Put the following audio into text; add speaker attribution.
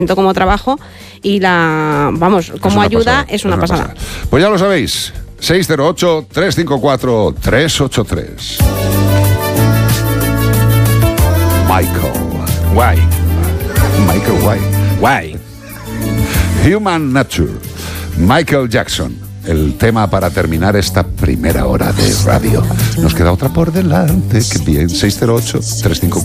Speaker 1: como trabajo y como ayuda es una pasada.
Speaker 2: Pues ya lo sabéis, 608-354-383. Michael
Speaker 3: Guay.
Speaker 2: Human Nature, Michael Jackson, el tema para terminar esta primera hora de radio. Nos queda otra por delante, que bien, 608-354